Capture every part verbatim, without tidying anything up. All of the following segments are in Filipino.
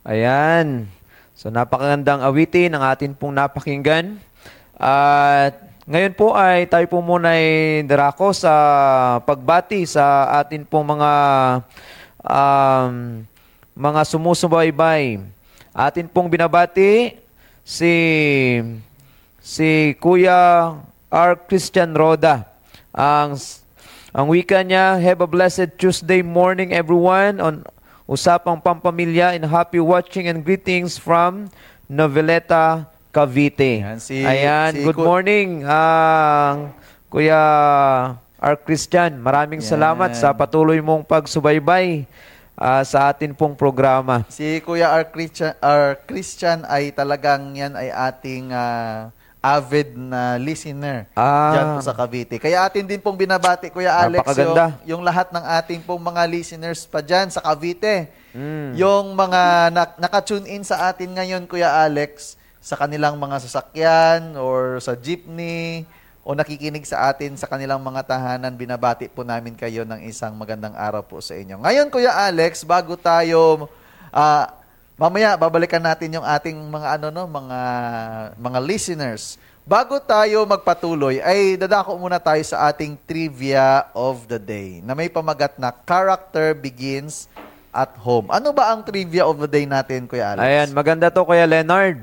Ayan. So napakagandang awitin ang atin pong napakinggan. At ngayon po ay tayo po muna ay darako sa pagbati sa atin pong mga um, mga sumusubaybay. Atin pong binabati si si Kuya R. Christian Roda. Ang ang wika niya, have a blessed Tuesday morning everyone on Usapang Pampamilya and happy watching and greetings from Noveleta, Cavite. Ayan, si, Ayan, si good Ku- morning ang Kuya R. Christian. Maraming Yan. salamat sa patuloy mong pagsubaybay ah, sa atin pong programa. Si Kuya R. Christian, R. Christian ay talagang yan ay ating ah, avid na listener Ah. dyan po sa Cavite. Kaya atin din pong binabati, Kuya Alex, yung, Napakaganda. yung lahat ng ating pong mga listeners pa dyan sa Cavite. Mm. Yung mga na, naka-tune in sa atin ngayon, Kuya Alex, sa kanilang mga sasakyan or sa jeepney o nakikinig sa atin sa kanilang mga tahanan, binabati po namin kayo ng isang magandang araw po sa inyo. Ngayon, Kuya Alex, bago tayo ah, mamaya babalikan natin yung ating mga ano no, mga mga listeners. Bago tayo magpatuloy, ay dadako muna tayo sa ating trivia of the day na may pamagat na character begins at home. Ano ba ang trivia of the day natin, Kuya Alex? Ayan, maganda to Kuya Leonard.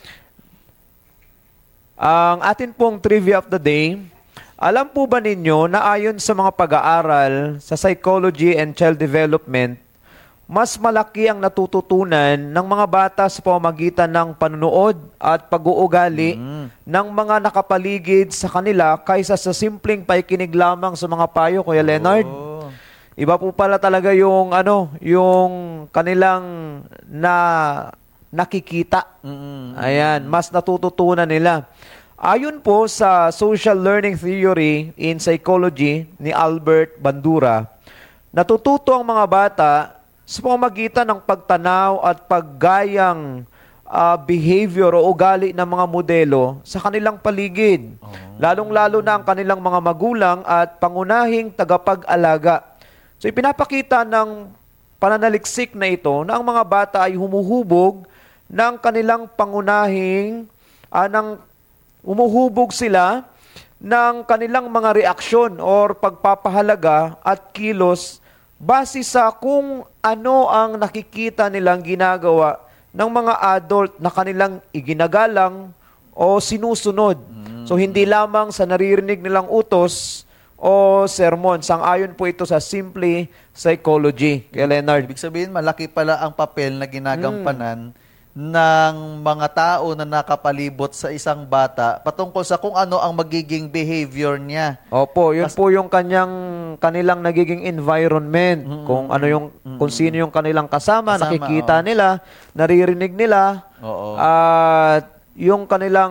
Ang atin pong trivia of the day, alam po ba ninyo na ayon sa mga pag-aaral sa psychology and child development, mas malaki ang natututunan ng mga bata sa pamamagitan ng panunood at pag-uugali Mm. ng mga nakapaligid sa kanila kaysa sa simpleng pakikinig lamang sa mga payo, Kuya Leonard. Oh. Iba po pala talaga yung ano, yung kanilang na nakikita. Mm-mm. Ayan, mas natututunan nila. Ayon po sa social learning theory in psychology ni Albert Bandura, natututo ang mga bata sa pamamagitan ng pagtanaw at paggayang ah, behavior o ugali ng mga modelo sa kanilang paligid. Lalong-lalo na ang kanilang mga magulang at pangunahing tagapag-alaga. So ipinapakita ng pananaliksik na ito na ang mga bata ay humuhubog ng kanilang pangunahing, ah, ng, humuhubog sila ng kanilang mga reaksyon or pagpapahalaga at kilos base sa kung ano ang nakikita nilang ginagawa ng mga adult na kanilang iginagalang o sinusunod. So hindi lamang sa naririnig nilang utos o sermon. Sang-ayon po ito sa simple psychology. Kaya Leonard. Ibig sabihin, malaki pala ang papel na ginagampanan ng mga tao na nakapalibot sa isang bata patungkol sa kung ano ang magiging behavior niya. Opo, yun Kas- po yung kanyang kanilang nagiging environment. Kung ano yung kung sino yung kanilang kasama, Kasama, nakikita oo. nila, naririnig nila, Oo. at yung kanilang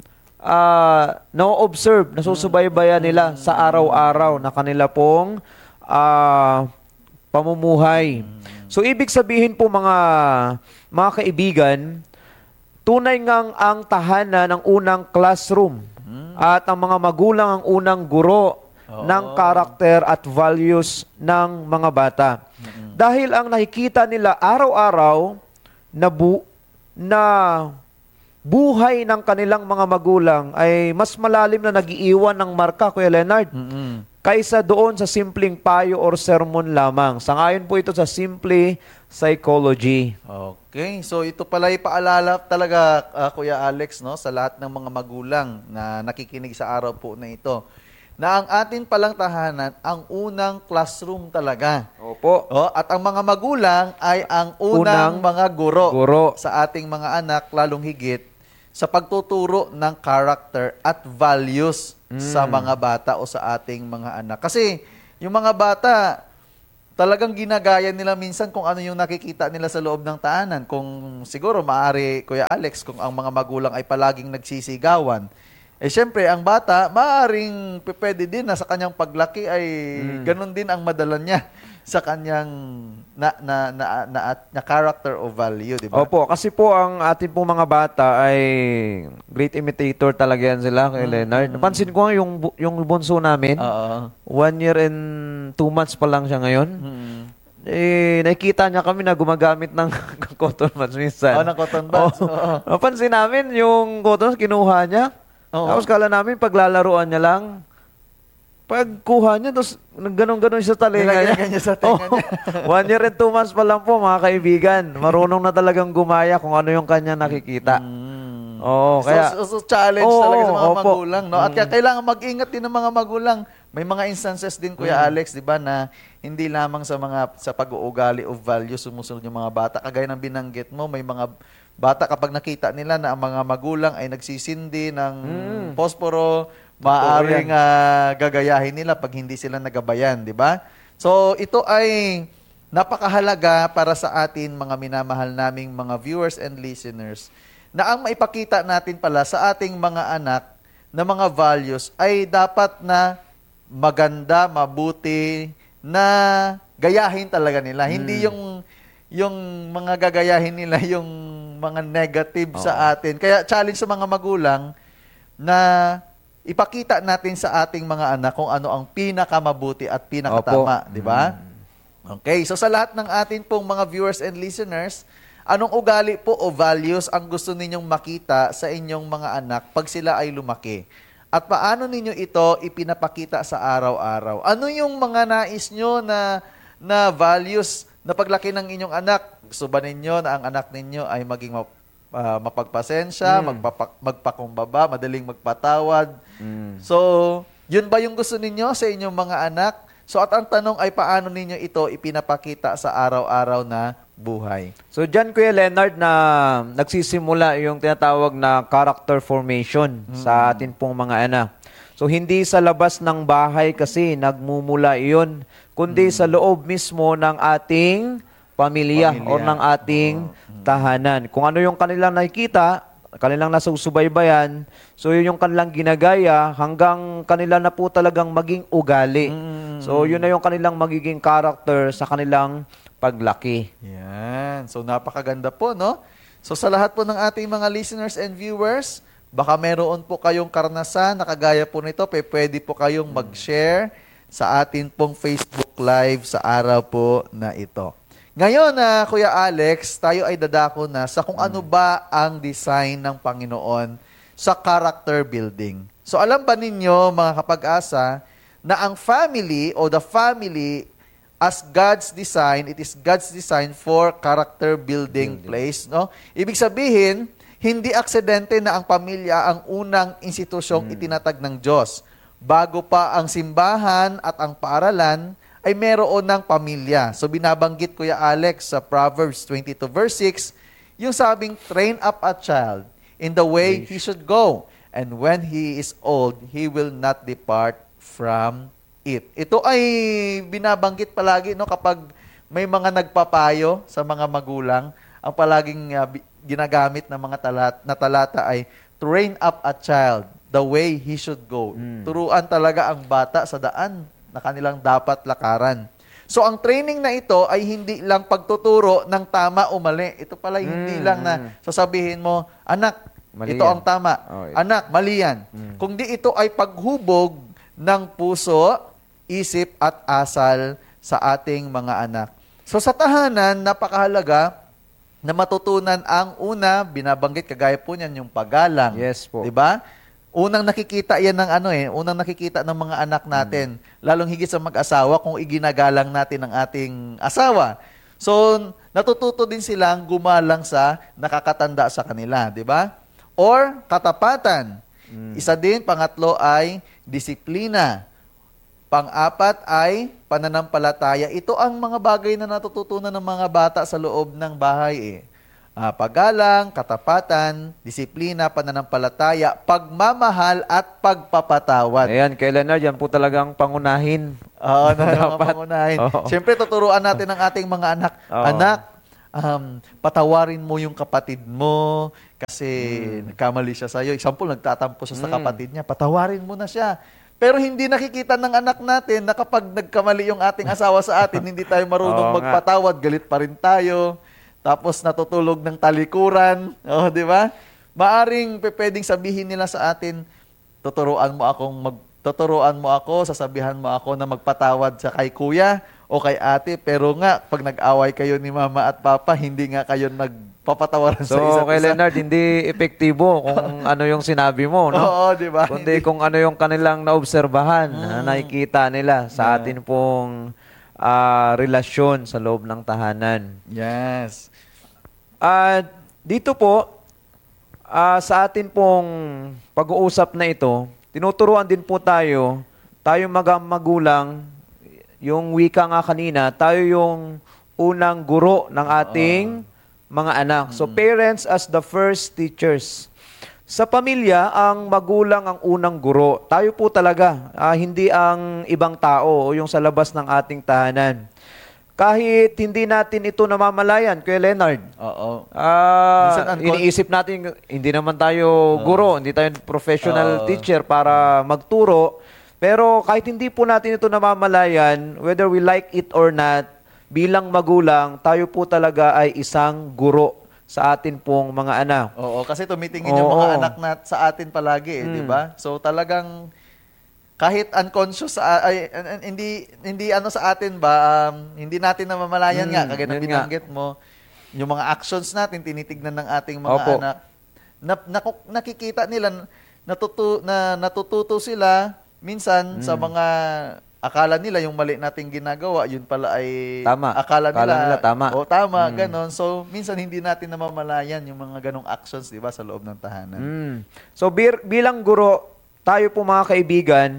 ah na-observe, nasusubaybayan nila sa araw-araw na kanila pong ah, pamumuhay. So ibig sabihin po mga mga kaibigan, tunay ngang ang tahanan ng unang classroom at ang mga magulang ang unang guro ng karakter at values ng mga bata. Dahil ang nakikita nila araw-araw na bu na buhay ng kanilang mga magulang ay mas malalim na nagiiwan ng marka, Kuya Leonard, Mm-mm. kaysa doon sa simpleng payo or sermon lamang. Sangayon po ito sa simple psychology. Okay. So ito pala ay paalala talaga, ah, Kuya Alex, no, sa lahat ng mga magulang na nakikinig sa araw po na ito, na ang atin palang tahanan ang unang classroom talaga. Opo. Oh, at ang mga magulang ay ang unang, Unang mga guro, guro. sa ating mga anak, lalong higit sa pagtuturo ng character at values sa mga bata o sa ating mga anak. Kasi yung mga bata, talagang ginagaya nila minsan kung ano yung nakikita nila sa loob ng tahanan. Kung siguro, maaari, Kuya Alex, kung ang mga magulang ay palaging nagsisigawan, eh syempre, ang bata, maaaring pwede din na sa kanyang paglaki ay ganun din ang madala niya sa kanyang na, na, na, na, na character o value, di ba? Opo, kasi po ang ating po mga bata ay great imitator talaga yan sila, kay Leonard. Napansin ko nga yung, bu- yung bunso namin, Oo. one year and two months pa lang siya ngayon. Mm. Eh, nakikita niya kami na gumagamit ng cotton buds minsan. Oh, ng cotton buds. Oo. Oo. Napansin namin yung cotton buds, kinuha niya. Oo. Tapos kala namin paglalaruan niya lang. Pagkuha niya, tapos ganon-ganon siya sa talinga niya. Nilagay niya sa tenga Oo. niya. One year and two months pa lang po, mga kaibigan. Marunong na talagang gumaya kung ano yung kanya nakikita. Mm. Oo, kaya... so, so, so challenge Oo, talaga sa mga opo. magulang, no? At Mm. kaya kailangan mag-ingat din ng mga magulang. May mga instances din, Kuya Mm. Alex, di ba, na hindi lamang sa mga sa pag-uugali o value sumusunod yung mga bata. Kagaya ng binanggit mo, may mga bata kapag nakita nila na ang mga magulang ay nagsisindi ng Mm. posporo, Totoo maaaring yan. ah, gagayahin nila pag hindi sila nagabayan, di ba? So, ito ay napakahalaga para sa atin, mga minamahal naming mga viewers and listeners, na ang maipakita natin pala sa ating mga anak na mga values ay dapat na maganda, mabuti, na gayahin talaga nila. Hindi yung yung mga gagayahin nila yung mga negative sa atin. Kaya challenge sa mga magulang na ipakita natin sa ating mga anak kung ano ang pinakamabuti at pinakatama, Opo. di ba? Okay, so sa lahat ng atin pong mga viewers and listeners, anong ugali po o values ang gusto ninyong makita sa inyong mga anak pag sila ay lumaki? At paano ninyo ito ipinapakita sa araw-araw? Ano yung mga nais nyo na, na values na paglaki ng inyong anak? Gusto ba ninyo na ang anak ninyo ay maging map, ah, mapagpasensya, Mm. magpapa, magpakumbaba, madaling magpatawad? Mm. So, yun ba yung gusto ninyo sa inyong mga anak? So, at ang tanong ay paano ninyo ito ipinapakita sa araw-araw na buhay? So dyan, Kuya Leonard, na nagsisimula yung tinatawag na character formation sa atin pong mga anak. So hindi sa labas ng bahay kasi nagmumula iyon, kundi sa loob mismo ng ating pamilya, Pamilya. o ng ating tahanan. Kung ano yung kanilang nakikita, kanilang nasusubaybayan, so yun yung kanilang ginagaya hanggang kanila na po talagang maging ugali. So yun na yung kanilang magiging character sa kanilang paglaki. Yan. So, napakaganda po, no? So, sa lahat po ng ating mga listeners and viewers, baka meron po kayong karanasan na kagaya po nito, pe, pwede po kayong mag-share sa atin pong Facebook Live sa araw po na ito. Ngayon, na Kuya Alex, tayo ay dadako na sa kung ano ba ang design ng Panginoon sa character building. So, alam ba ninyo, mga kapag-asa, na ang family o the family as God's design, it is God's design for character building, place, no? Ibig sabihin, hindi aksidente na ang pamilya ang unang institusyong itinatag ng Diyos. Bago pa ang simbahan at ang paaralan, ay meron ng pamilya. So binabanggit Kuya Alex sa Proverbs twenty-two verse six, yung sabing, train up a child in the way he should go, and when he is old, he will not depart from it. Ito ay binabanggit palagi, no, kapag may mga nagpapayo sa mga magulang, ang palaging uh, bi- ginagamit ng mga talat, na talata ay train up a child the way he should go. Turuan talaga ang bata sa daan na kanilang dapat lakaran. So ang training na ito ay hindi lang pagtuturo ng tama o mali. Ito pala hindi Mm, lang na mm. sasabihin mo, anak, Mali ito yan. ang tama. Oh, ito. Anak, mali yan. Kundi ito ay paghubog ng puso, isip at asal sa ating mga anak. So sa tahanan, napakahalaga na matutunan ang una, binabanggit kagaya po niyan, yung paggalang. Yes po. 'Di ba? Unang nakikita yan ng ano eh, unang nakikita ng mga anak natin, lalong higit sa mag-asawa kung iginagalang natin ang ating asawa. So natututo din silang gumalang sa nakakatanda sa kanila, 'di ba? Or katapatan. Isa din, pangatlo ay disiplina. Pang-apat ay pananampalataya. Ito ang mga bagay na natututunan ng mga bata sa loob ng bahay eh. Ah, paggalang, katapatan, disiplina, pananampalataya, pagmamahal at pagpapatawad. Ayan, kay Leonard, yan po talagang pangunahin. Oo, na mga Dapat. pangunahin. Oo. Siyempre, tuturuan natin ang ating mga anak. Oo. Anak, um, patawarin mo yung kapatid mo kasi nagkamali siya sa'yo. Example, nagtatampo siya sa Mm. kapatid niya. Patawarin mo na siya. Pero hindi nakikita ng anak natin na kapag nagkamali yung ating asawa sa atin, hindi tayo marunong Oo nga. magpatawad, galit pa rin tayo. Tapos natutulog ng talikuran. Oh, di ba? Maaring pe- pwedeng sabihin nila sa atin, tuturuan mo akong mag tuturuan mo ako, sasabihan mo ako na magpatawad sa kay kuya, o kay ate, pero nga, pag nag-away kayo ni mama at papa, hindi nga kayo nagpapatawaran sa So, isa't kay isa. Leonard, hindi epektibo kung ano yung sinabi mo, no? Oo, di ba? Kundi kung ano yung kanilang naobserbahan, na nakikita nila sa atin pong ah, relasyon sa loob ng tahanan. Yes. At dito po, ah, sa atin pong pag-uusap na ito, tinuturuan din po tayo, tayong mga magulang, yung wika nga kanina, tayo yung unang guro ng ating mga anak. So parents as the first teachers. Sa pamilya, ang magulang ang unang guro. Tayo po talaga, ah, hindi ang ibang tao o yung sa labas ng ating tahanan. Kahit hindi natin ito namamalayan, Kuya Leonard, Oo. ah, Minsan uncon- iniisip natin, hindi naman tayo guro, hindi tayo professional Oo. teacher para magturo. Pero kahit hindi po natin ito namamalayan, whether we like it or not, bilang magulang, tayo po talaga ay isang guro sa atin pong mga anak. Oo, kasi tumitingin yung mga Oo. anak na sa atin palagi, eh, di ba? So talagang kahit unconscious sa ay, an- an- hindi hindi ano sa atin ba, um, hindi natin namamalayan Mm, nga kagaya ng yun nga. binanggit mo, yung mga actions natin tinitignan ng ating mga Opo. anak. Na, naku- nakikita nila natutu na natututo sila minsan sa Mm. mga akala nila yung mali nating ginagawa, yun pala ay Tama. akala nila, Akala nila tama. O tama, Mm. ganon. So minsan hindi natin namamalayan yung mga ganong actions, di ba, sa loob ng tahanan. Mm. So bir- bilang guro, tayo po mga kaibigan,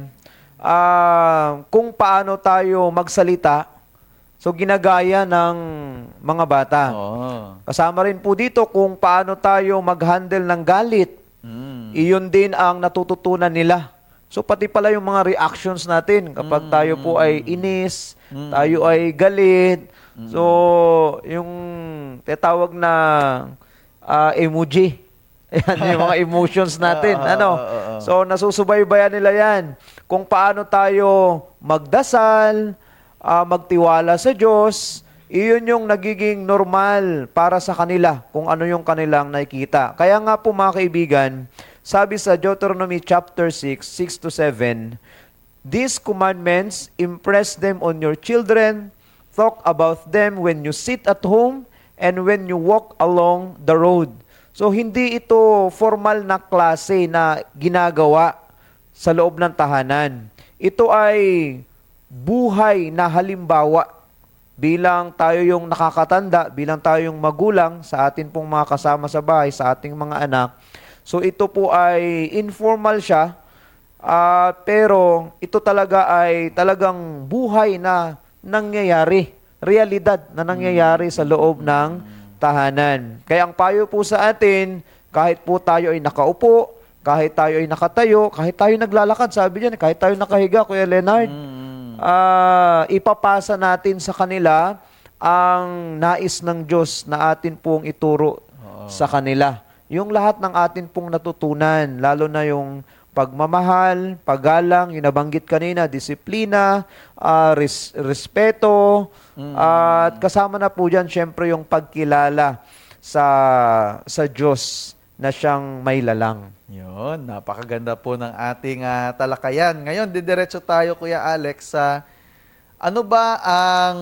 ah, kung paano tayo magsalita, so ginagaya ng mga bata. Oo. Kasama rin po dito kung paano tayo mag-handle ng galit. Mm. Iyon din ang natututunan nila. So pati pala yung mga reactions natin kapag tayo po ay inis, tayo ay galit. So yung tetawag na ah, emoji. Ayan yung mga emotions natin. Ah, ah, ano? ah, ah, ah. So nasusubaybayan nila yan. Kung paano tayo magdasal, ah, magtiwala sa Diyos, iyon yung nagiging normal para sa kanila kung ano yung kanilang nakikita. Kaya nga po mga kaibigan, sabi sa Deuteronomy chapter six, six to seven, these commandments, impress them on your children, talk about them when you sit at home and when you walk along the road. So hindi ito formal na klase na ginagawa sa loob ng tahanan. Ito ay buhay na halimbawa bilang tayo yung nakakatanda, bilang tayo yung magulang sa atin pong mga kasama sa bahay, sa ating mga anak. So ito po ay informal siya, ah, pero ito talaga ay talagang buhay na nangyayari, realidad na nangyayari sa loob ng tahanan. Kaya ang payo po sa atin, kahit po tayo ay nakaupo, kahit tayo ay nakatayo, kahit tayo naglalakad, sabi diyan, kahit tayo nakahiga, Kuya Leonard, ah, ipapasa natin sa kanila ang nais ng Diyos na atin pong ituro sa kanila. Yung lahat ng atin pong natutunan, lalo na yung pagmamahal, paggalang, yung nabanggit kanina, disiplina, ah, res- respeto, at kasama na po dyan, syempre, yung pagkilala sa, sa Diyos na siyang may lalang. Yun, napakaganda po ng ating ah, talakayan. Ngayon, didiretso tayo, Kuya Alex, sa ano ba ang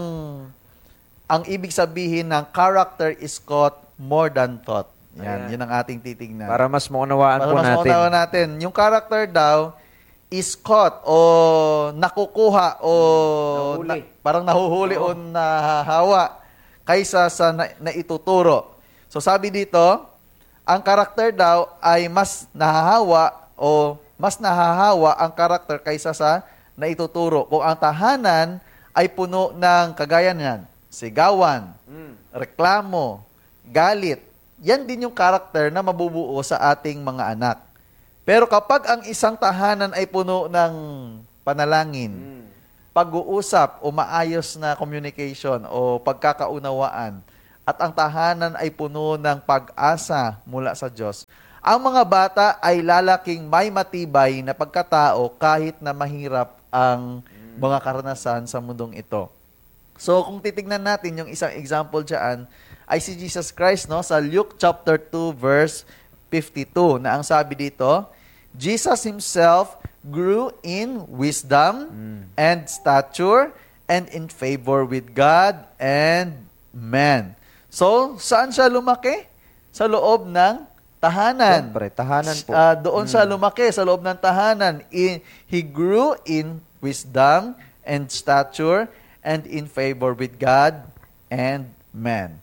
ang ibig sabihin ng character is caught more than taught. Yan, Ayan. yun ang ating titignan. Para mas maunawaan Para po mas natin. maunawa natin. Yung character daw is caught o nakukuha o Nahuli. na- parang nahuhuli o nahahawa kaysa sa na, naituturo. So sabi dito, ang character daw ay mas nahahawa o mas nahahawa ang character kaysa sa naituturo. Kung ang tahanan ay puno ng kagaya niyan, sigawan, reklamo, galit, yan din yung character na mabubuo sa ating mga anak. Pero kapag ang isang tahanan ay puno ng panalangin, pag-uusap o maayos na communication o pagkakaunawaan, at ang tahanan ay puno ng pag-asa mula sa Diyos, ang mga bata ay lalaking may matibay na pagkatao kahit na mahirap ang mga karanasan sa mundong ito. So kung titignan natin yung isang example dyan, ay si Jesus Christ, no, sa Luke chapter two verse fifty-two, na ang sabi dito, Jesus himself grew in wisdom and stature and in favor with God and man. So, saan siya lumaki? Sa loob ng tahanan. Siyempre, tahanan po. Ah, doon siya lumaki, sa loob ng tahanan. In, he grew in wisdom and stature and in favor with God and man.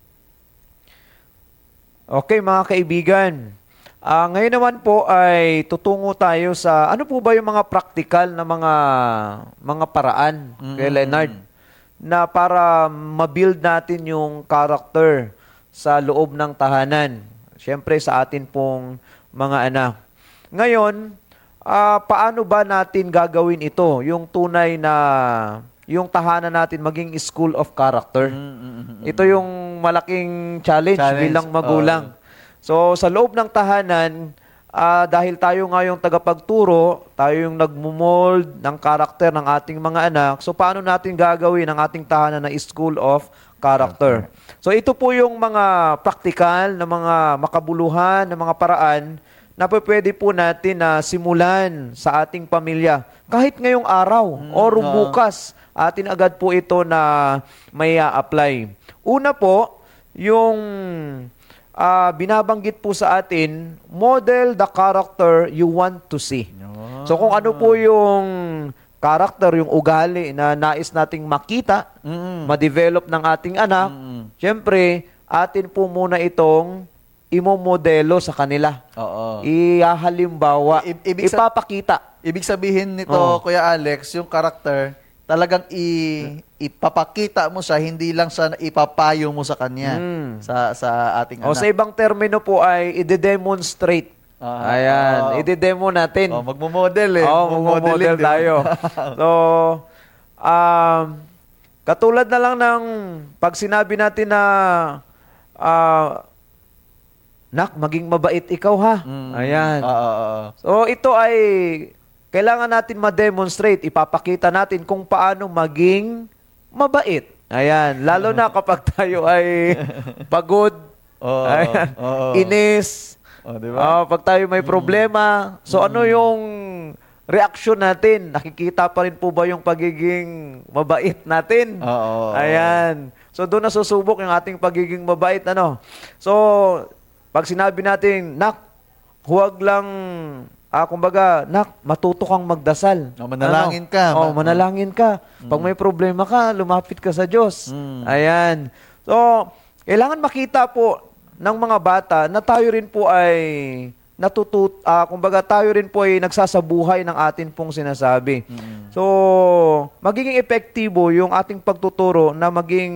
Okay, mga kaibigan. Ah, ngayon naman po ay tutungo tayo sa ano po ba yung mga practical na mga mga paraan kay Leonard na para ma-build natin yung character sa loob ng tahanan. Siyempre sa atin pong mga anak. Ngayon, ah, paano ba natin gagawin ito? Yung tunay na yung tahanan natin maging school of character. Ito yung malaking challenge, Challenge, bilang magulang. So, sa loob ng tahanan, ah, dahil tayo nga yung tagapagturo, tayo yung nagmumold ng karakter ng ating mga anak, so paano natin gagawin ang ating tahanan na school of character? So, ito po yung mga practical, na mga makabuluhan, na mga paraan na po pwede po natin na simulan sa ating pamilya. Kahit ngayong araw or bukas, atin agad po ito na may apply. Una po, yung Ah, binabanggit po sa atin, model the character you want to see. So kung ano po yung character, yung ugali na nais nating makita, Mm. ma-develop ng ating anak, syempre, atin po muna itong imomodelo sa kanila. Oo. Ihahalimbawa, I- ibig sa- ipapakita. Ibig sabihin nito, Oo. Kuya Alex, yung karakter, talagang i- ipapakita mo siya, hindi lang siya ipapayo mo sa kanya, Mm. sa sa ating O anak. sa ibang termino po ay i-demonstrate. Ah, Ayan, oo. i-demo natin. Oh, magmo-model eh. Oo, Magmo-modelin, magmo-model di ba? tayo. So, um, katulad na lang ng pag sinabi natin na, ah, nak, maging mabait ikaw ha. Mm. Ayan. Oo, oo, oo. So, ito ay kailangan natin ma-demonstrate, ipapakita natin kung paano maging mabait. Ayan, lalo na kapag tayo ay pagod, Oo, ayan, oo. inis, Oh, di ba? ah, pag tayo may problema. So ano yung reaction natin? Nakikita pa rin po ba yung pagiging mabait natin? Oo. Ayan. So doon nasusubok yung ating pagiging mabait. Ano? So, pag sinabi natin, nak, huwag lang, ah, kumbaga, nak, matuto kang magdasal. Oh, manalangin ka. Oh, Ma- manalangin ka. Pag may problema ka, lumapit ka sa Diyos. Mm. Ayan. So, kailangan makita po ng mga bata na tayo rin po ay natutut, ah, kumbaga tayo rin po ay nagsasabuhay ng atin pong sinasabi. So, magiging epektibo yung ating pagtuturo na maging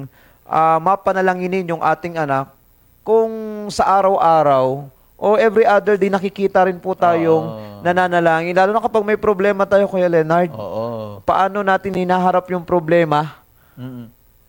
ah, mapanalanginin yung ating anak kung sa araw-araw o every other day nakikita rin po tayong Oo. nananalangin. Lalo na kapag may problema tayo, Kuya Leonard. Oo. Paano natin hinaharap yung problema? Mm.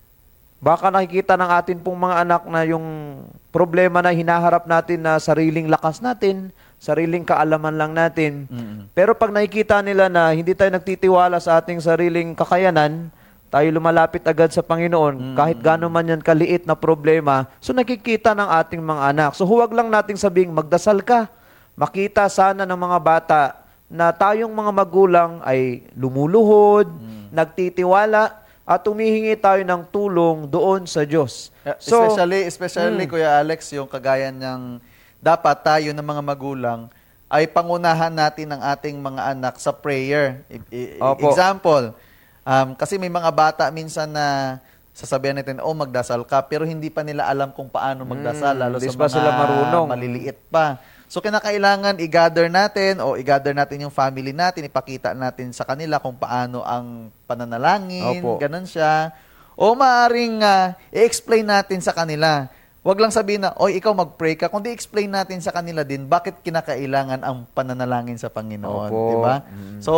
Baka nakikita ng atin pong mga anak na yung problema na hinaharap natin na sariling lakas natin, sariling kaalaman lang natin. Mm. Pero pag nakikita nila na hindi tayo nagtitiwala sa ating sariling kakayanan, tayo lumalapit agad sa Panginoon, kahit gaano man yan kaliit na problema, so nakikita ng ating mga anak. So huwag lang nating sabing magdasal ka. Makita sana ng mga bata na tayong mga magulang ay lumuluhod, nagtitiwala, at humihingi tayo ng tulong doon sa Diyos. Uh, So, especially, especially Mm. Kuya Alex, yung kagaya ng dapat tayo ng mga magulang ay pangunahan natin ang ating mga anak sa prayer. I- i- Opo. example, um, kasi may mga bata minsan na sasabihan natin, oh, magdasal ka, pero hindi pa nila alam kung paano magdasal, Mm, lalo hindi sa pa mga sila marunong. maliliit pa. So, kinakailangan i-gather natin o i-gather natin yung family natin, ipakita natin sa kanila kung paano ang pananalangin, Opo. ganun siya. O maaring ah, i-explain natin sa kanila. Huwag lang sabihin na, oy, ikaw mag-pray ka, kundi explain natin sa kanila din bakit kinakailangan ang pananalangin sa Panginoon. Opo. Di ba? So,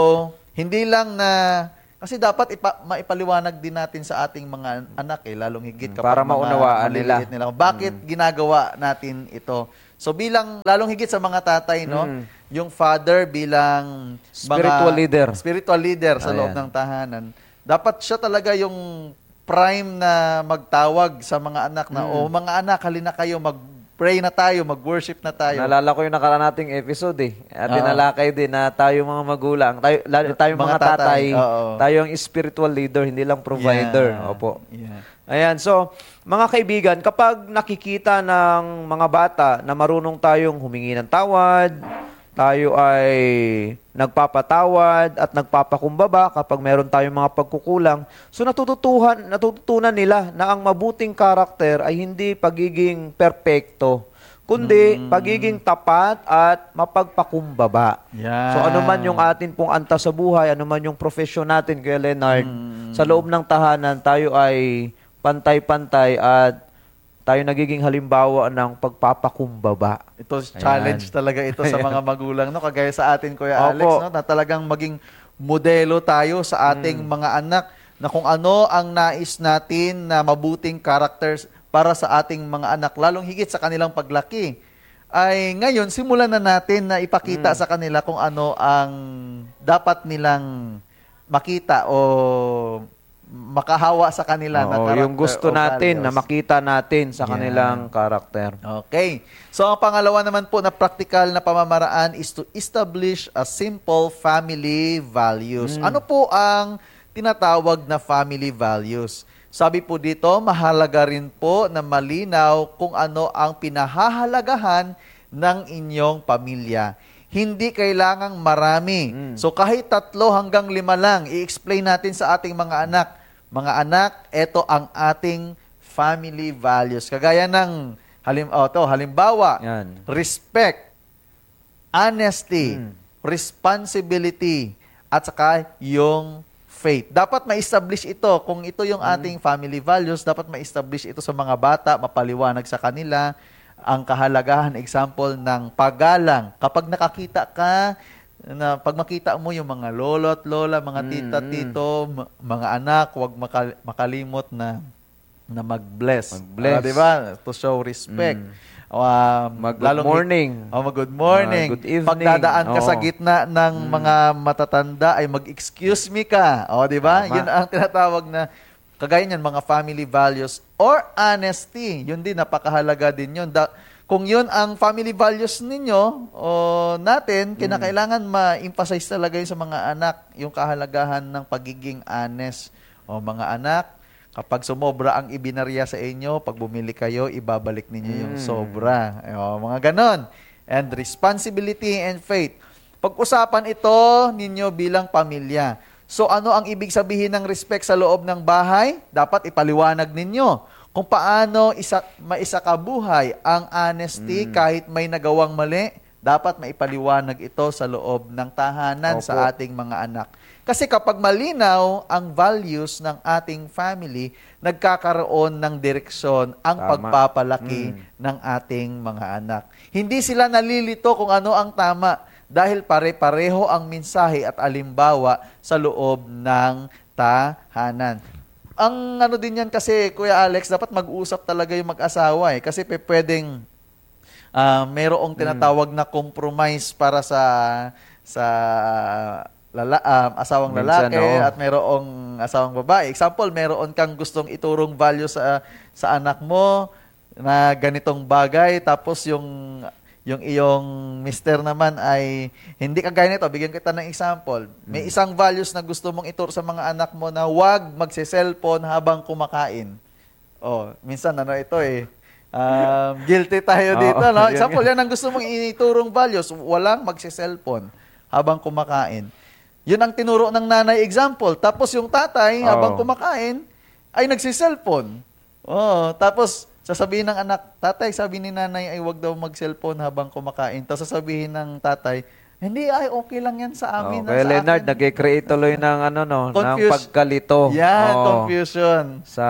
hindi lang na, kasi dapat ipa, maipaliwanag din natin sa ating mga anak eh, lalong higit kapag Para mga maunawaan maliliit nila. Bakit ginagawa natin ito? So bilang, lalong higit sa mga tatay, no? Mm. Yung father bilang Spiritual mga, leader. Spiritual leader sa loob Ayan. ng tahanan. Dapat siya talaga yung prime na magtawag sa mga anak na, Mm. o mga anak, halina kayo, mag, mag-pray na tayo, mag-worship na tayo. Naalala ko yung nakaraan nating episode eh. At Oo. tinalakay din na tayo mga magulang, tayo, lalo tayo mga, Mga tatay, tatay, oo. tayo ang spiritual leader, hindi lang provider. Yeah. Opo. Yeah. Ayan, so mga kaibigan, kapag nakikita ng mga bata na marunong tayong humingi ng tawad, tayo ay nagpapatawad at nagpapakumbaba kapag meron tayong mga pagkukulang, so natututuhan, natututunan nila na ang mabuting karakter ay hindi pagiging perpekto, kundi Mm. pagiging tapat at mapagpakumbaba. Yan. So ano man yung atin pong antas sa buhay, ano man yung profesyon natin, Kuya Leonard, Mm. sa loob ng tahanan, tayo ay pantay-pantay at tayo nagiging halimbawa ng pagpapakumbaba. Ito, Ayan. challenge talaga ito sa mga magulang, no? Kagaya sa atin, Kuya Opo. Alex, no? Na talagang maging modelo tayo sa ating Mm. mga anak na kung ano ang nais natin na mabuting characters para sa ating mga anak, lalong higit sa kanilang paglaki. Ay ngayon, simulan na natin na ipakita Mm. sa kanila kung ano ang dapat nilang makita o makahawa sa kanila na Oo, character yung gusto o natin na values. makita natin sa Yan. kanilang karakter. Okay. So, ang pangalawa naman po na practical na pamamaraan is to establish a simple family values. Mm. Ano po ang tinatawag na family values? Sabi po dito, mahalaga rin po na malinaw kung ano ang pinahahalagahan ng inyong pamilya. Hindi kailangang marami. Mm. So kahit tatlo hanggang lima lang, i-explain natin sa ating mga anak. Mga anak, ito ang ating family values. Kagaya ng halim oh, to, halimbawa, Yan. respect, honesty, Mm. responsibility, at saka yung faith. Dapat ma-establish ito. Kung ito yung Mm. ating family values, dapat ma-establish ito sa mga bata, mapaliwanag sa kanila ang kahalagahan, example, ng paggalang. Kapag nakakita ka, na pag makita mo yung mga lolo at lola, mga Mm, tita, mm. tito, m- mga anak, huwag makal- makalimot na na mag-bless. Mag-bless. Ah, di ba? To show respect. Mm. Um, Mag good lalong- morning. Oh, mag good morning. Ah, good evening. Pagdadaan ka sa Oo. gitna ng Mm. mga matatanda ay mag-excuse me ka. O, di ba? Tama. Yun ang tinatawag na kagaya niyan, mga family values or honesty. Yun din, napakahalaga din yun. Da- kung yun ang family values ninyo o natin, kinakailangan ma-emphasize talaga yun sa mga anak, yung kahalagahan ng pagiging honest. O mga anak, kapag sumobra ang ibinarya sa inyo, pag bumili kayo, ibabalik ninyo yung Mm. sobra. O, mga ganon. And responsibility and faith. Pag-usapan ito ninyo bilang pamilya. So ano ang ibig sabihin ng respect sa loob ng bahay? Dapat ipaliwanag ninyo kung paano isa, maisakabuhay ang honesty Mm. kahit may nagawang mali. Dapat maipaliwanag ito sa loob ng tahanan Opo. sa ating mga anak. Kasi kapag malinaw ang values ng ating family, nagkakaroon ng direksyon ang Tama. pagpapalaki Mm. ng ating mga anak. Hindi sila nalilito kung ano ang tama dahil pare-pareho ang mensahe at alimbawa sa loob ng tahanan. Ang ano din yan kasi, Kuya Alex, dapat mag-usap talaga yung mag-asawa eh. Kasi pe- pwedeng ah, mayroong tinatawag na compromise para sa sa lala, um, asawang Minsan, lalaki oo. at mayroong asawang babae. Example, mayroon kang gustong iturong value sa sa anak mo na ganitong bagay, tapos yung yung iyong mister naman ay hindi kagaya nito. Bigyan kita ng example. May isang values na gusto mong ituro sa mga anak mo na huwag magse-cellphone habang kumakain. Oh, minsan ano ito eh. Um, guilty tayo Oo, dito, no? yun Example, nga. yan ang gusto mong iturong values. Walang magse-cellphone habang kumakain. Yun ang tinuro ng nanay example. Tapos yung tatay, Oo. habang kumakain, ay nagsi-cellphone. Oh, tapos sasabihin ng anak, tatay, sabi ni nanay ay wag daw mag-cellphone habang kumakain. Tapos sasabihin ng tatay, hindi, ay okay lang yan sa amin. Oh, kaya sa Leonard, akin." nag-create tuloy ng ano no, ng Confuse- pagkalito. Yan, Oo, confusion. sa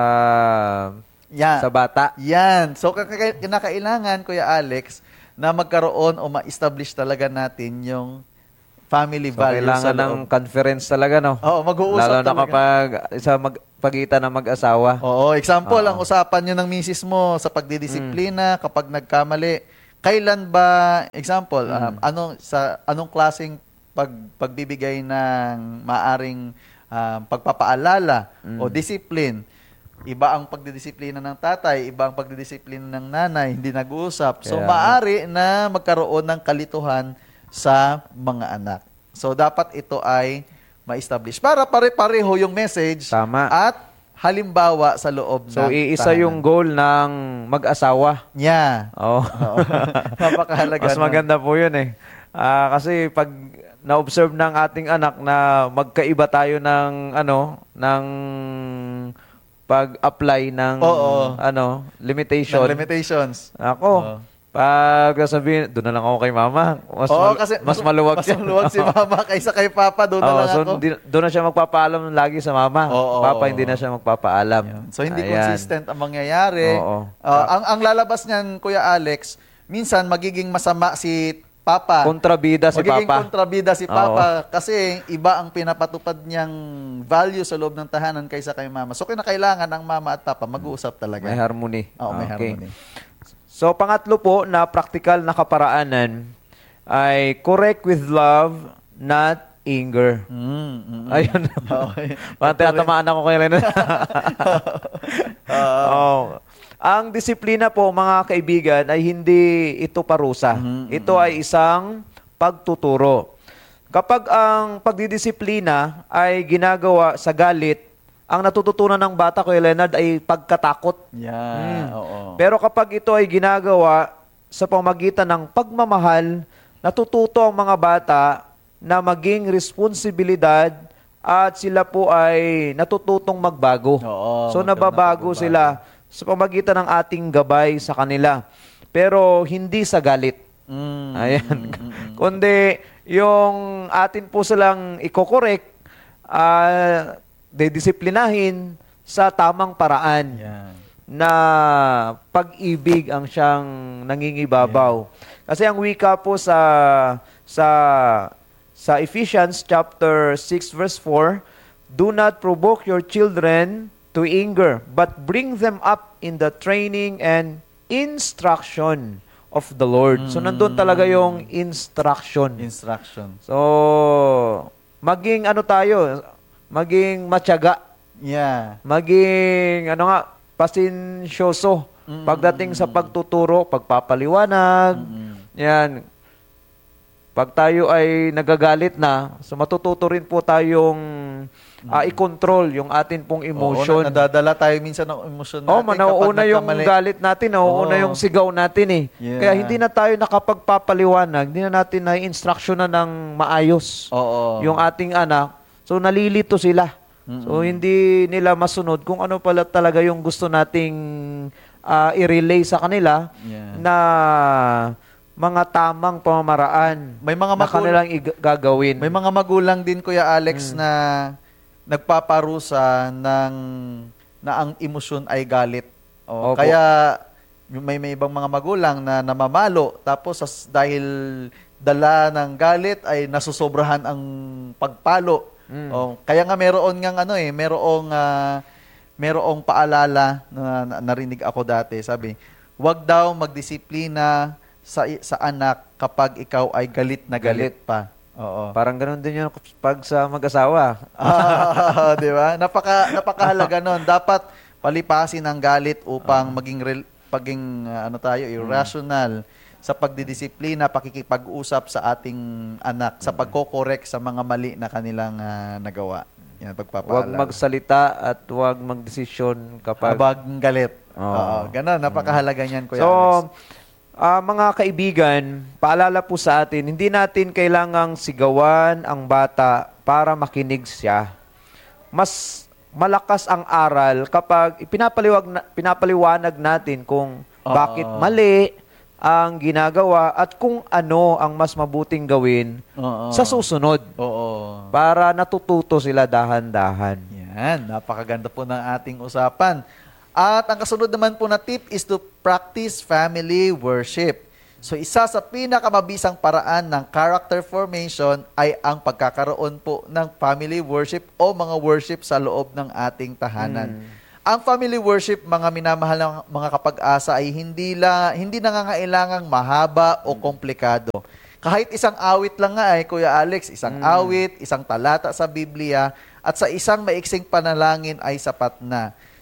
Yan. sa bata. Yan. So, kaka- kinakailangan, Kuya Alex, na magkaroon o ma-establish talaga natin yung family So, values sa kailangan ng loob. conference talaga, no? Oo, mag-uusap Lalo na talaga. kapag sa mag, pagitan ng mag-asawa. Oo, example, Oo. ang usapan nyo ng misis mo sa pagdidisiplina, kapag nagkamali, kailan ba, example, um, anong, sa, anong klaseng pag, pagbibigay ng maaring um, pagpapaalala o discipline, Iba ang pagdidisiplina ng tatay, iba ang pagdidisiplina ng nanay, hindi nag-uusap. So, Kaya nga. maari na magkaroon ng kalituhan sa mga anak. So, dapat ito ay ma-establish. Para pare-pareho yung message Tama. at halimbawa sa loob So, ng iisa tahanan. yung goal ng mag-asawa. Yeah. Oh. Oo. Napakahalaga. Mas nun. maganda po yun eh. Ah, kasi pag na-observe ng ating anak na magkaiba tayo ng ano, ng pag-apply ng Oo. ano, limitation. Ng limitations. Ako, Oo. pag sabihin, doon na lang ako kay mama. Mas, Oo, mal- kasi mas maluwag mas maluwag si mama kaysa kay papa. Doon na Oo, lang so ako. di- doon na siya magpapaalam lagi sa mama. Oo, Papa, oo, hindi na oo. siya magpapaalam. Yun. So, hindi Ayan. consistent ang mangyayari. Oo. Uh, ang, ang lalabas niyan, Kuya Alex, minsan magiging masama si Papa. Kontrabida si magiging Papa. kontrabida si Papa kasi iba ang pinapatupad niyang value sa loob ng tahanan kaysa kay Mama. So, kinakailangan ang Mama at Papa mag-uusap talaga. May harmony. Oo, may Okay. harmony. So, pangatlo po na practical na kaparaanan ay correct with love, not anger. Mm, mm, mm. Ayun. Okay. Parang tinatamaan ako kay Renan. oh. Ang disiplina po, mga kaibigan, ay hindi ito parusa. Mhm, Ito ay isang pagtuturo. Kapag ang pagdidisiplina ay ginagawa sa galit, ang natututunan ng bata, Kuya Leonard, ay pagkatakot. Yeah, Mm. oo. Pero kapag ito ay ginagawa sa pamagitan ng pagmamahal, natututo ang mga bata na maging responsibilidad at sila po ay natututong magbago. Oo, so magkaroon ng nababago pagbabago. sila sa pamagitan ng ating gabay sa kanila. Pero hindi sa galit. Mm, Ayan. mm, mm, mm. Kundi yung atin po silang ikokorek, uh, dedisiplinahin sa tamang paraan Yan. na pag-ibig ang siyang nangingibabaw. Kasi ang wika po sa sa sa Ephesians chapter six verse four, do not provoke your children to anger, but bring them up in the training and instruction of the Lord. So nandun talaga yung instruction. Instruction. So maging ano tayo, maging matyaga, Yeah. maging ano nga, pasensyoso Mm, pagdating sa pagtuturo, pagpapaliwanag. Mm. Yan. Pag tayo ay nagagalit na, so matututo rin po tayong ah, i-control yung atin pong emotion. Oo, na- nadadala tayo minsan ng emosyon natin. Oh, manauuna kapag yung nagkamali. galit natin, nauuna Oo. yung sigaw natin eh. Yeah. Kaya hindi na tayo nakapagpapaliwanag, hindi na natin na-instructiona ng maayos Oo. yung ating anak. So nalilito sila. So hindi nila masunod kung ano pala talaga yung gusto nating ah, i-relay sa kanila Yeah. na mga tamang pamamaraan May mga na magul- kanilang ig- gagawin. May mga magulang din, Kuya Alex, Hmm. na nagpaparusa ng na ang emosyon ay galit. O, Opo. kaya may may ibang mga magulang na namamalo tapos as, dahil dala ng galit ay nasusobrahan ang pagpalo. Mm. O, kaya nga meron ngang ano eh, merong ah, merong paalala na, na narinig ako dati. Sabi, "Wag daw magdisiplina sa sa anak kapag ikaw ay galit na galit, Galit. pa." Oo. Parang ganun din yun pag sa mag-asawa. Ah, di ba? Napaka napakahalaga noon. Dapat palipasin ang galit upang maging rel- paging ah, ano tayo, irrational sa pagdidisiplina, pakikipag-usap sa ating anak, sa pagko-correct sa mga mali na kanilang ah, nagawa. Yan, Huwag pagpapaalala. magsalita at huwag magdesisyon kapag... Habang galit. Oo. Oo, ganun, napakahalaga niyan, Kuya So, Alex. ah, mga kaibigan, paalala po sa atin, hindi natin kailangang sigawan ang bata para makinig siya. Mas malakas ang aral kapag ipinapaliwag na, pinapaliwanag natin kung bakit Oo. mali ang ginagawa at kung ano ang mas mabuting gawin Oo. sa susunod Oo. para natututo sila dahan-dahan. Yan, napakaganda po ng ating usapan. At ang kasunod naman po na tip is to practice family worship. So isa sa pinakamabisang paraan ng character formation ay ang pagkakaroon po ng family worship o mga worship sa loob ng ating tahanan. Ang family worship, mga minamahal ng mga kapag-asa, ay hindi, la, hindi nangangailangang mahaba o komplikado. Kahit isang awit lang nga ay, Kuya Alex, isang awit, isang talata sa Biblia, at sa isang maiksing panalangin ay sapat na.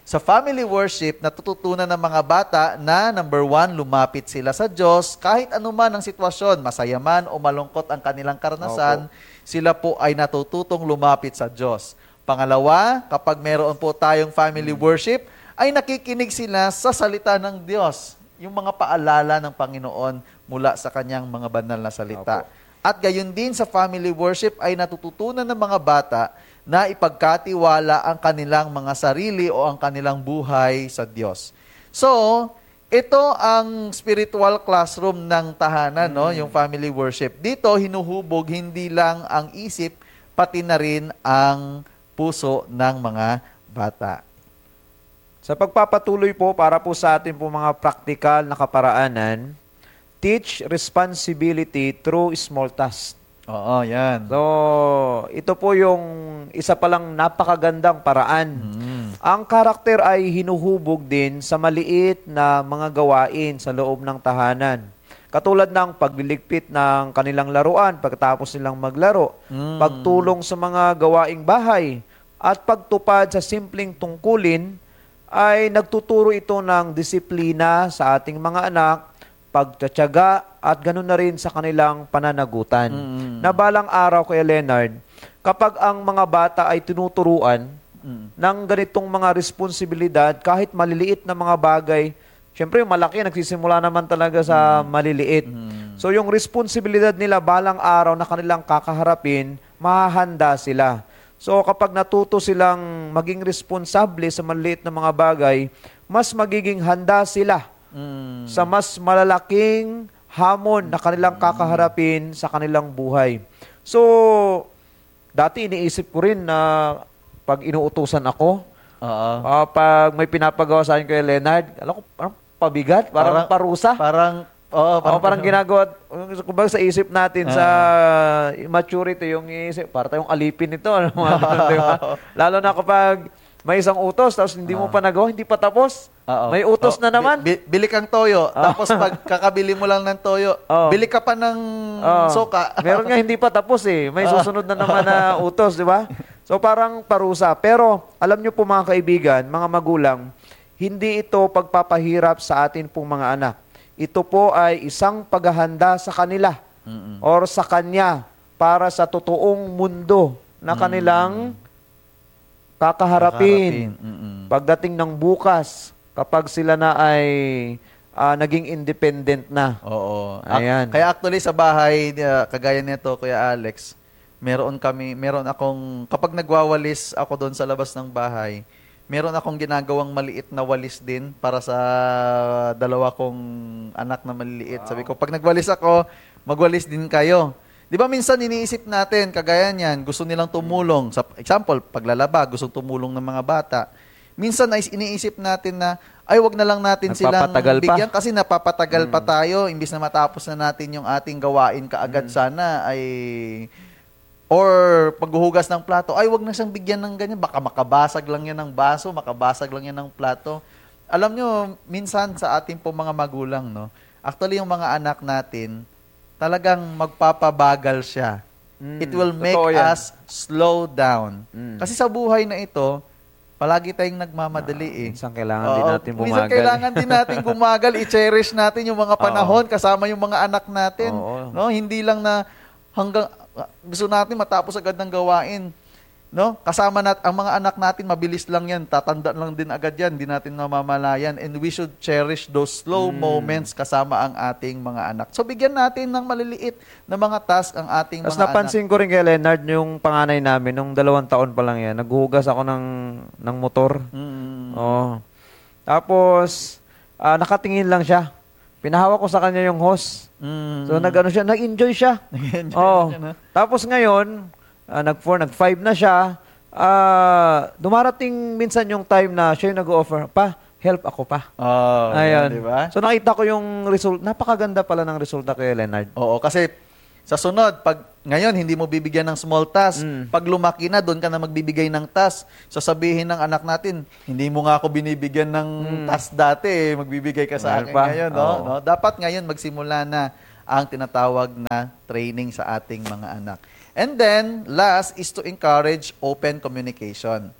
Sa family worship, natututunan ng mga bata na, number one, lumapit sila sa Diyos. Kahit anuman ang sitwasyon, masaya man o malungkot ang kanilang karanasan, Opo. sila po ay natututong lumapit sa Diyos. Pangalawa, kapag meron po tayong family worship, ay nakikinig sila sa salita ng Diyos. Yung mga paalala ng Panginoon mula sa kanyang mga banal na salita. Opo. At gayon din sa family worship ay natututunan ng mga bata na ipagkatiwala ang kanilang mga sarili o ang kanilang buhay sa Diyos. So, ito ang spiritual classroom ng tahanan, no? Yung family worship. Dito, hinuhubog hindi lang ang isip, pati na rin ang puso ng mga bata. Sa pagpapatuloy po para po sa atin po mga praktikal na kaparaanan, teach responsibility through small tasks. Oo, yan. So, ito po yung isa palang napakagandang paraan. Mm. Ang karakter ay hinuhubog din sa maliit na mga gawain sa loob ng tahanan. Katulad ng pagliligpit ng kanilang laruan pagkatapos nilang maglaro, Mm. pagtulong sa mga gawaing bahay, at pagtupad sa simpleng tungkulin ay nagtuturo ito ng disiplina sa ating mga anak, pagtatyaga, at ganoon na rin sa kanilang pananagutan. Mm. Na balang araw, Kuya Leonard, kapag ang mga bata ay tinuturuan Mm. ng ganitong mga responsibilidad, kahit maliliit na mga bagay, syempre yung malaki, nagsisimula naman talaga sa maliliit. Mm. So yung responsibilidad nila balang araw na kanilang kakaharapin, mahahanda sila. So kapag natuto silang maging responsable sa maliliit na mga bagay, mas magiging handa sila Mm. sa mas malalaking hamon na kanilang kakaharapin sa kanilang buhay. So, dati iniisip ko rin na pag inuutusan ako, Oo. ah, pag may pinapagawa sa akin kay Leonard, alam ko, parang pabigat, parang, Parang- parusa. Parang, oo, Parang, parang ginagawa, kumbaga sa isip natin, sa Ah. maturity, yung isip, para tayong alipin ito. Ano, mga ganun, di ba? Lalo na kapag may isang utos, tapos hindi mo pa nagawa, hindi pa tapos. Oo. May utos Oh, na naman. bi- bi- bili kang toyo, tapos pag kakabili mo lang ng toyo, Oo. bili ka pa ng Oo. soka. Meron nga hindi pa tapos eh. May susunod na naman na utos, di ba? So parang parusa. Pero alam nyo po mga kaibigan, mga magulang, hindi ito pagpapahirap sa atin pong mga anak. Ito po ay isang paghahanda sa kanila Mm-mm. or sa kanya para sa totoong mundo na kanilang kakaharapin. Mm-mm. Pagdating ng bukas, kapag sila na ay ah, naging independent na. Oo. Ayan. Ak- kaya actually sa bahay, uh, kagaya nito, Kuya Alex, meron kami, meron akong, kapag nagwawalis ako doon sa labas ng bahay, meron akong ginagawang maliit na walis din para sa dalawa kong anak na maliliit. Sabi ko, pag nagwalis ako, magwalis din kayo. Di ba minsan iniisip natin, kagaya niyan, gusto nilang tumulong. Sa example, paglalaba, gusto tumulong ng mga bata. Minsan ay iniisip natin na, ay wag na lang natin silang Nagpapatagal pa. bigyan kasi napapatagal pa tayo. Imbis na matapos na natin yung ating gawain kaagad sana, ay or paghuhugas ng plato, ay wag na siyang bigyan ng ganyan. Baka makabasag lang yan ng baso, makabasag lang yan ng plato. Alam nyo, minsan sa ating po mga magulang, no, actually yung mga anak natin, talagang magpapabagal siya. Mm, It will make totoo yan. us slow down. Mm. Kasi sa buhay na ito, palagi tayong nagmamadali eh. Minsan kailangan Oo, din natin bumagal. Minsan kailangan din natin bumagal, i-cherish natin yung mga panahon kasama yung mga anak natin. Oo. No, hindi lang na hanggang ah, gusto natin matapos agad ng gawain. No? Kasama nat ang mga anak natin, mabilis lang 'yan, tatanda lang din agad 'yan, hindi natin namamalayan, and we should cherish those slow Hmm. moments kasama ang ating mga anak. So bigyan natin ng maliliit na mga task ang ating Tapos mga anak. napansin ko rin kay Leonard, yung panganay namin, nung dalawang taon pa lang yan, naghuhugas ako ng, ng motor. Mm. Oo. Tapos, ah, nakatingin lang siya. Pinahawak ko sa kanya yung hose. Mm. So, nag-ano siya, nag-enjoy siya. Nag-enjoy Oo. siya, no? Tapos ngayon, ah, nag-four, nag-five na siya. Ah, dumarating minsan yung time na siya yung nag-offer, pa, help ako pa. Oh, Ayun. di ba? So, nakita ko yung result. Napakaganda pala ng resulta kay Leonard. Oo, kasi sa sunod, pag ngayon hindi mo bibigyan ng small task, Mm. pag lumaki na, doon ka na magbibigay ng task. Sasabihin ng anak natin, hindi mo nga ako binibigyan ng task dati, eh. magbibigay ka sa Meron akin pa. ngayon. No? Oo. No? Dapat ngayon magsimula na ang tinatawag na training sa ating mga anak. And then, last is to encourage open communication.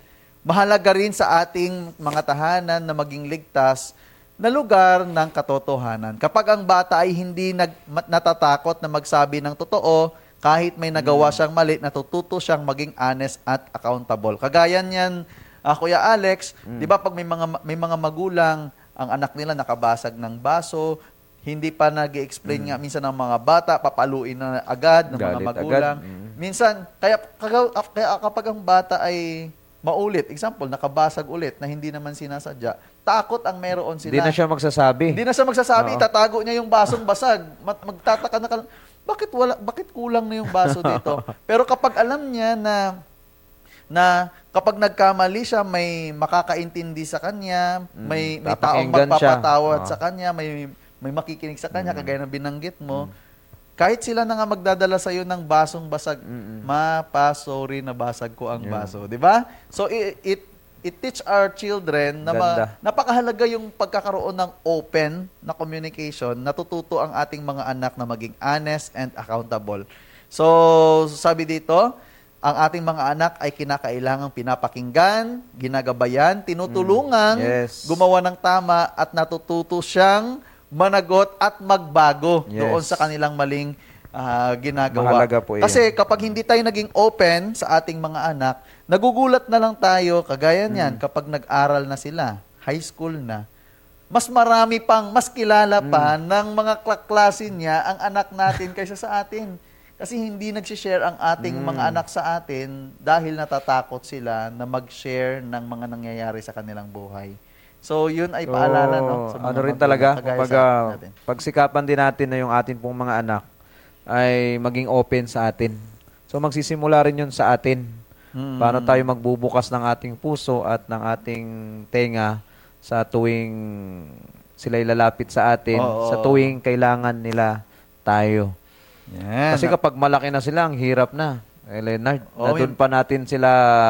mahalaga rin sa ating mga tahanan na maging ligtas na lugar ng katotohanan. Kapag ang bata ay hindi nag, ma- natatakot na magsabi ng totoo, kahit may nagawa siyang mali, natututo siyang maging honest at accountable. Kagaya niyan, ah, Kuya Alex, di ba pag may mga, may mga magulang, ang anak nila nakabasag ng baso, hindi pa nag-explain nga minsan ng mga bata, papaluin na agad ng mga Galit magulang. agad. Mm. Minsan, kaya, kaya, kaya kapag ang bata ay maulit, example, nakabasag ulit na hindi naman sinasadya, takot ang meron sila. Hindi na siya magsasabi. Hindi na siya magsasabi, Oo. itatago niya yung basong basag. Mat- magtataka na ka- bakit wala bakit kulang na yung baso dito? Pero kapag alam niya na na kapag nagkamali siya, may makakaintindi sa kanya, may may taong papakinggan siya. magpapatawad Oo. sa kanya, may may makikinig sa kanya, kagaya ng binanggit mo. Kahit sila na nga magdadala sa iyo ng basong basag, mapa, sorry na basag ko ang baso, di ba? So it, it it teach our children na ma- Ganda. napakahalaga yung pagkakaroon ng open na communication. Natututo ang ating mga anak na maging honest and accountable. So sabi dito, ang ating mga anak ay kinakailangang pinapakinggan, ginagabayan, tinutulungang Yes. gumawa ng tama at natututo siyang managot at magbago Yes. doon sa kanilang maling ah, ginagawa. Mahalaga po yan. Kasi kapag hindi tayo naging open sa ating mga anak, nagugulat na lang tayo, kagaya niyan, kapag nag-aral na sila, high school na, mas marami pang, mas kilala pa ng mga klase niya ang anak natin kaysa sa atin. Kasi hindi nagsishare ang ating mga anak sa atin dahil natatakot sila na mag-share ng mga nangyayari sa kanilang buhay. So, yun ay paalala, no? Sa mga ano rin magulang, talaga, kagaya kumbaga, sa atin natin. pagsikapan din natin na yung atin pong mga anak ay maging open sa atin. So, magsisimula rin yun sa atin. Mm. Paano tayo magbubukas ng ating puso at ng ating tenga sa tuwing sila'y lalapit sa atin, Oo. sa tuwing kailangan nila tayo. Yan. Kasi kapag malaki na sila, ang hirap na. Eh, Leonard, Oo, na doon yun. pa natin sila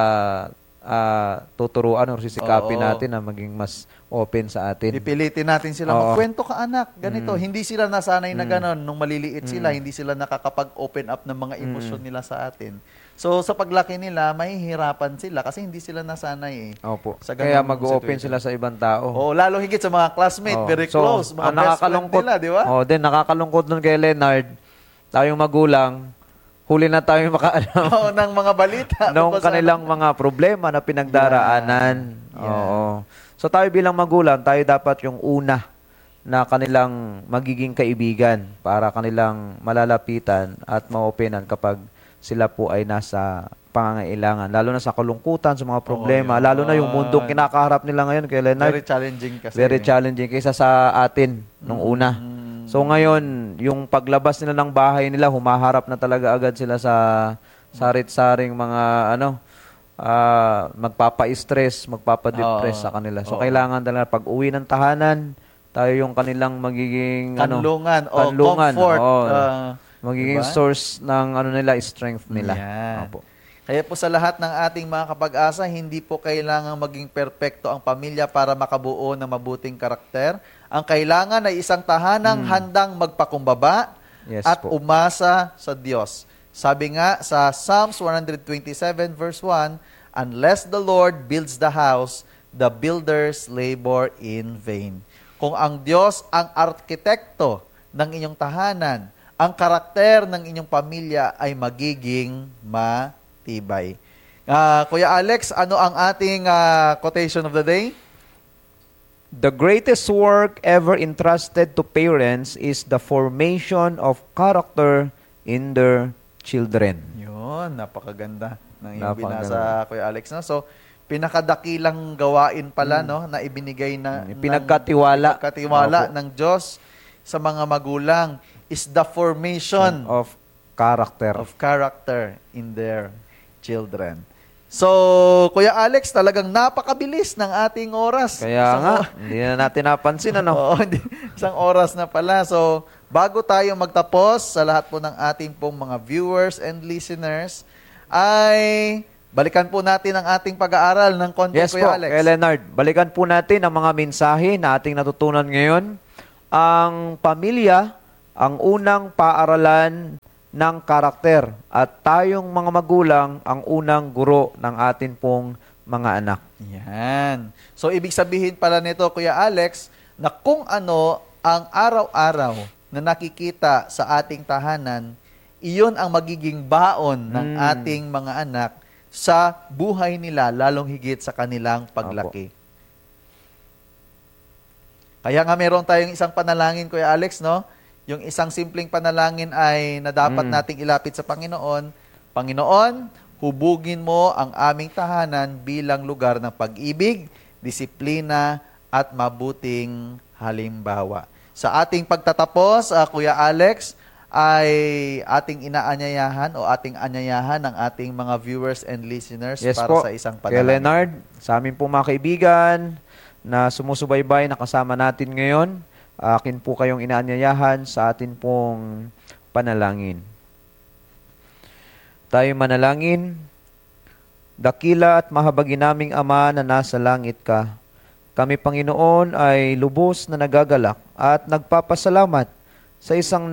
ah, tuturuan or sisikapin Oo. natin na maging mas open sa atin. Pipilitin natin sila, Oo. magkwento ka anak, ganito. Hindi sila nasanay na ganon. Nung maliliit sila, hindi sila nakakapag-open up ng mga emosyon nila sa atin. So, sa paglaki nila, mahihirapan sila kasi hindi sila nasanay eh. Opo. Sa Kaya ganung mag-open situation. sila sa ibang tao. Oo, lalo higit sa mga classmate, Oo. very So, close, mga ang best friend nakakalungkot- nila, di ba? Oh, din nakakalungkot nun kay Leonard, tayong magulang, huli na tayong makaalam Oo, ng mga balita. ng tungkol sa- kanilang mga problema na pinagdaraanan. Yeah. Oo. So tayo bilang magulang, tayo dapat yung una na kanilang magiging kaibigan para kanilang malalapitan at ma-openan kapag sila po ay nasa pangangailangan. Lalo na sa kalungkutan, sa mga problema. yun. Lalo na yung mundong kinakaharap nila ngayon kay Leonard. Very challenging kasi. Very challenging kaysa sa atin nung una. So ngayon, yung paglabas nila ng bahay nila, humaharap na talaga agad sila sa sarit-saring mga ano, ah, magpapa-stress, magpapa-depress Oo. sa kanila. So Oo. kailangan talaga pag uwi ng tahanan, tayo yung kanilang magiging ano, Kanlungan o kanlungan, comfort. oo. ah, magiging diba? source ng ano nila, strength nila. Yan. Opo. Kaya po sa lahat ng ating mga kapag-asa, hindi po kailangang maging perpekto ang pamilya para makabuo ng mabuting karakter. Ang kailangan ay isang tahanang handang magpakumbaba Yes at po. umasa sa Diyos. Sabi nga sa Psalms one twenty-seven verse one, "Unless the Lord builds the house, the builders labor in vain." Kung ang Diyos ang arkitekto ng inyong tahanan, ang karakter ng inyong pamilya ay magiging matibay. Ah, Kuya Alex, ano ang ating ah, quotation of the day? The greatest work ever entrusted to parents is the formation of character in their children. Yun, napakaganda ng iyong Napakaganda. binasa, Kuya Alex. No? So, pinakadakilang gawain pala no na ibinigay na Mm, pinagkatiwala. ng, pinagkatiwala Opo. ng Diyos sa mga magulang is the formation Of character. of character in their children. So, Kuya Alex, talagang napakabilis ng ating oras. Kaya Isang nga, o- hindi na natin napansin, ano? Oo, hindi. Isang oras na pala. So, bago tayo magtapos sa lahat po ng ating pong mga viewers and listeners, ay balikan po natin ang ating pag-aaral ng konti, Yes po, Kuya Alex. kay Leonard. Balikan po natin ang mga mensahe na ating natutunan ngayon. Ang pamilya, ang unang paaralan ng karakter. At tayong mga magulang, ang unang guro ng atin pong mga anak. Yan. So, ibig sabihin pala nito, Kuya Alex, na kung ano ang araw-araw na nakikita sa ating tahanan, iyon ang magiging baon ng Mm. ating mga anak sa buhay nila, lalong higit sa kanilang paglaki. Kaya nga meron tayong isang panalangin, Kuya Alex, no? Yung isang simpleng panalangin ay na dapat Mm. nating ilapit sa Panginoon. Panginoon, hubugin mo ang aming tahanan bilang lugar ng pag-ibig, disiplina, at mabuting halimbawa. Sa ating pagtatapos, ah, Kuya Alex, ay ating inaanyayahan o ating anyayahan ng ating mga viewers and listeners Yes para po, sa isang Kuya panalangin. Leonard, sa amin po mga kaibigan na sumusubaybay na kasama natin ngayon, akin po kayong inaanyayahan sa atin pong panalangin. Tayo manalangin. Dakila at mahabagin naming Ama na nasa langit ka, kami Panginoon ay lubos na nagagalak at nagpapasalamat sa isang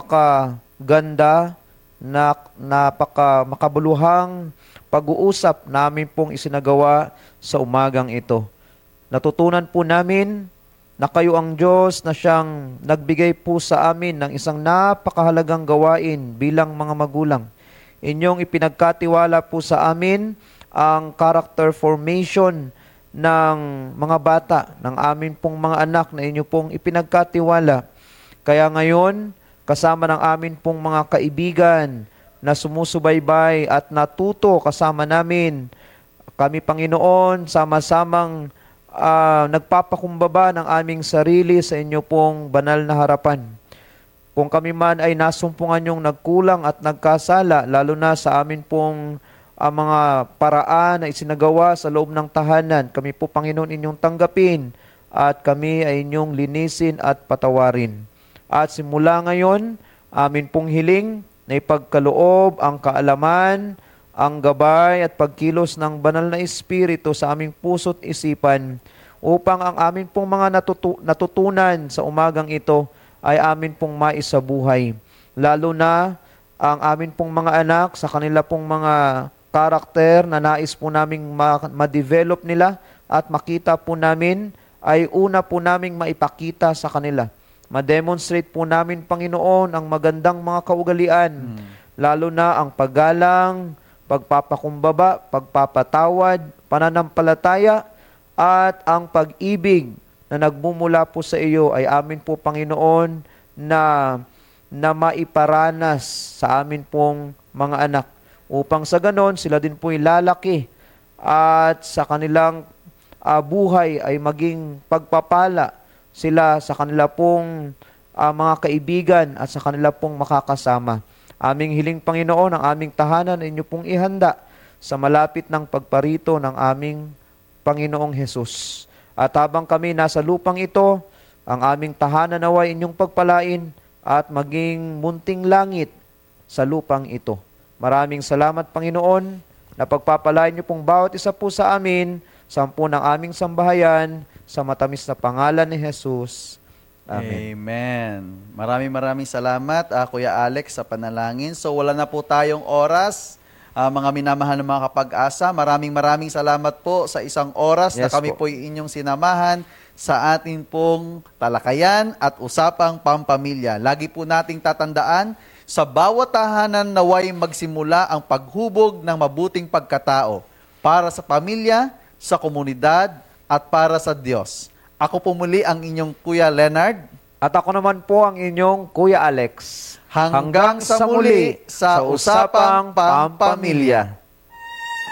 napakaganda, na, napaka makabuluhang pag-uusap namin pong isinagawa sa umagang ito. Natutunan po namin na kayo ang Diyos na siyang nagbigay po sa amin ng isang napakahalagang gawain bilang mga magulang. Inyong ipinagkatiwala po sa amin ang character formation ng mga bata, ng amin pong mga anak na inyo pong ipinagkatiwala. Kaya ngayon, kasama ng amin pong mga kaibigan na sumusubaybay at natuto kasama namin, kami Panginoon, sama-samang uh, nagpapakumbaba ng aming sarili sa inyo pong banal na harapan. Kung kami man ay nasumpungan yung nagkulang at nagkasala, lalo na sa amin pong uh, mga paraan na isinagawa sa loob ng tahanan, kami po Panginoon inyong tanggapin at kami ay inyong linisin at patawarin. At simula ngayon, amin pong hiling na ipagkaloob ang kaalaman, ang gabay at pagkilos ng banal na Espiritu sa aming puso't isipan upang ang amin pong mga natutu- natutunan sa umagang ito ay amin pong maisabuhay. Lalo na ang amin pong mga anak sa kanila pong mga karakter na nais po naming ma- ma-develop nila at makita po namin ay una po naming maipakita sa kanila. Ma-demonstrate po namin, Panginoon, ang magandang mga kaugalian, Hmm. lalo na ang paggalang, pagpapakumbaba, pagpapatawad, pananampalataya, at ang pag-ibig na nagmumula po sa iyo ay amin po, Panginoon, na, na maiparanas sa amin pong mga anak. Upang sa ganon, sila din po ilalaki at sa kanilang uh, buhay ay maging pagpapala sila sa kanila pong uh, mga kaibigan at sa kanila pong makakasama. Aming hiling, Panginoon, ang aming tahanan ay inyo pong ihanda sa malapit ng pagparito ng aming Panginoong Hesus. At habang kami nasa lupang ito, ang aming tahanan naway inyong pagpalain at maging munting langit sa lupang ito. Maraming salamat, Panginoon, na pagpapalain niyo pong bawat isa po sa amin, sampu ng aming sambahayan, sa matamis na pangalan ni Jesus. Amen. Amen. Maraming maraming salamat, ah, Kuya Alex, sa panalangin. So wala na po tayong oras, ah, mga minamahal ng mga kapag-asa. Maraming maraming salamat po sa isang oras na Yes kami po. po inyong sinamahan sa atin pong talakayan at usapang pampamilya. Lagi po nating tatandaan, sa bawat tahanan naway magsimula ang paghubog ng mabuting pagkatao para sa pamilya, sa komunidad, at para sa Diyos. Ako po muli ang inyong Kuya Leonard. At ako naman po ang inyong Kuya Alex. Hanggang sa muli sa Usapang Pampamilya.